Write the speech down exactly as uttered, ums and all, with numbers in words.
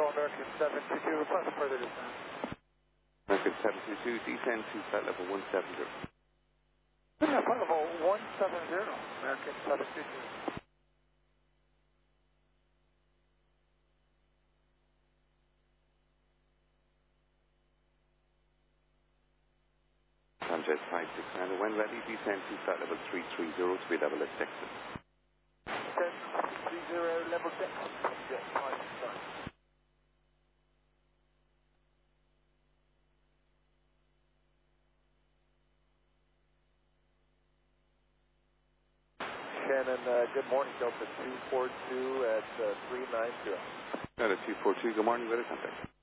American seven two two, request further descent. American seven two two, descend to flight level one seven zero. Yeah, flight level one seven zero, American seven two two. Sunjet five six nine, when ready, descend to flight level three three zero, to be level at Texas. Descend three zero, level Texas, Sunjet five six nine. Shannon, uh, good morning, Delta two four two at uh, three nine zero. Delta two four two, good morning, weather contact.